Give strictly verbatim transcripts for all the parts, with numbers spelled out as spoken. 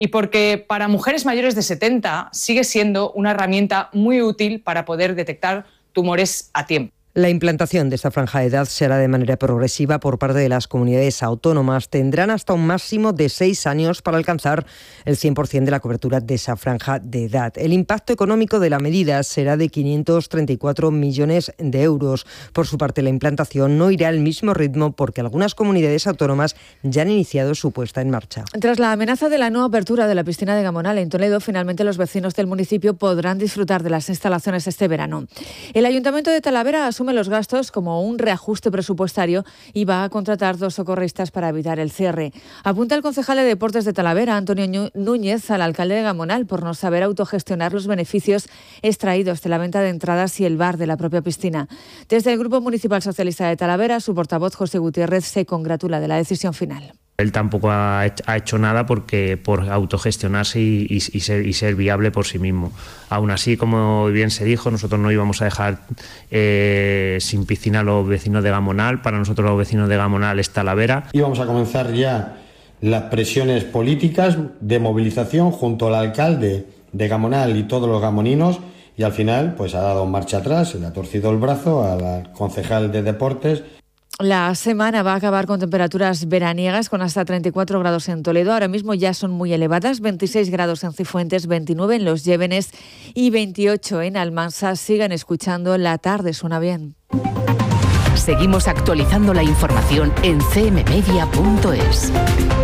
y porque para mujeres mayores de setenta sigue siendo una herramienta muy útil para poder detectar tumores a tiempo. La implantación de esta franja de edad será de manera progresiva por parte de las comunidades autónomas. Tendrán hasta un máximo de seis años para alcanzar el cien por ciento de la cobertura de esa franja de edad. El impacto económico de la medida será de quinientos treinta y cuatro millones de euros. Por su parte, la implantación no irá al mismo ritmo porque algunas comunidades autónomas ya han iniciado su puesta en marcha. Tras la amenaza de la no apertura de la piscina de Gamonal en Toledo, finalmente los vecinos del municipio podrán disfrutar de las instalaciones este verano. El Ayuntamiento de Talavera asume los gastos como un reajuste presupuestario y va a contratar dos socorristas para evitar el cierre. Apunta el concejal de Deportes de Talavera, Antonio Núñez, al alcalde de Gamonal por no saber autogestionar los beneficios extraídos de la venta de entradas y el bar de la propia piscina. Desde el Grupo Municipal Socialista de Talavera, su portavoz José Gutiérrez se congratula de la decisión final. Él tampoco ha hecho nada porque por autogestionarse y, y, y, ser, y ser viable por sí mismo. Aún así, como bien se dijo, nosotros no íbamos a dejar eh, sin piscina a los vecinos de Gamonal. Para nosotros los vecinos de Gamonal es Talavera. Íbamos a comenzar ya las presiones políticas de movilización junto al alcalde de Gamonal y todos los gamoninos, y al final pues ha dado marcha atrás, le ha torcido el brazo al concejal de Deportes. La semana va a acabar con temperaturas veraniegas con hasta treinta y cuatro grados en Toledo. Ahora mismo ya son muy elevadas, veintiséis grados en Cifuentes, veintinueve en Los Llévenes y veintiocho en Almansa. Sigan escuchando La Tarde Suena Bien. Seguimos actualizando la información en c m media punto es.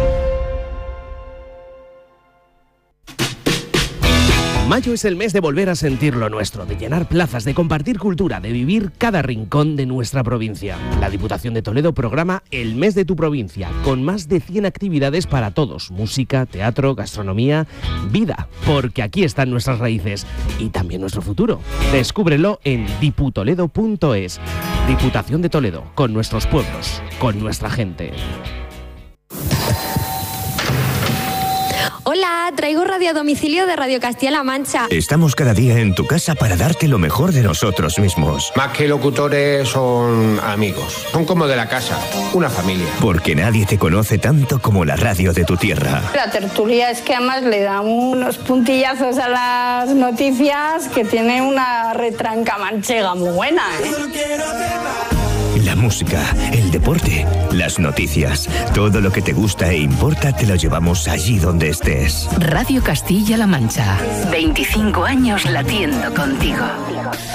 Mayo es el mes de volver a sentir lo nuestro, de llenar plazas, de compartir cultura, de vivir cada rincón de nuestra provincia. La Diputación de Toledo programa el Mes de tu Provincia, con más de cien actividades para todos. Música, teatro, gastronomía, vida, porque aquí están nuestras raíces y también nuestro futuro. Descúbrelo en diputoledo punto es. Diputación de Toledo, con nuestros pueblos, con nuestra gente. Hola, traigo radio a domicilio de Radio Castilla-La Mancha. Estamos cada día en tu casa para darte lo mejor de nosotros mismos. Más que locutores, son amigos. Son como de la casa, una familia. Porque nadie te conoce tanto como la radio de tu tierra. La tertulia es que además le da unos puntillazos a las noticias que tiene una retranca manchega muy buena, ¿eh? La música, el deporte, las noticias, todo lo que te gusta e importa te lo llevamos allí donde estés. Radio Castilla-La Mancha, veinticinco años latiendo contigo.